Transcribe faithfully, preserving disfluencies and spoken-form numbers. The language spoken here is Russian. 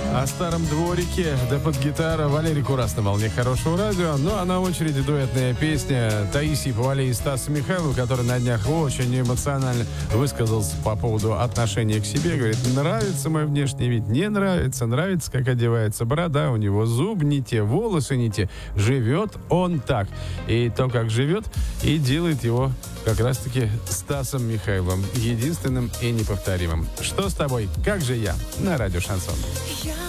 О старом дворике, да под гитару Валерий Курас на волне хорошего радио. Ну а на очереди дуэтная песня Таисии Повалий и Стаса Михайлова, который на днях очень эмоционально высказался по поводу отношения к себе. Говорит, нравится мой внешний вид, не нравится, нравится, как одевается борода у него, зуб не те, волосы не те. Живет он так. И то, как живет, и делает его как раз-таки Стасом Михайловым, единственным и неповторимым. Что с тобой? Как же я? На радио Шансон.